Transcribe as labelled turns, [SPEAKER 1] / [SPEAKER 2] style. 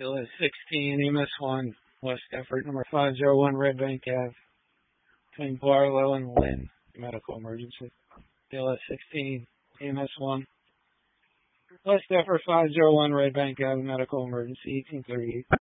[SPEAKER 1] BLS 16, EMS1, West Effort, number 501, Red Bank Ave, between Barlow and Lynn, medical emergency. BLS 16, EMS1, West Effort, 501, Red Bank Ave, medical emergency, 1838.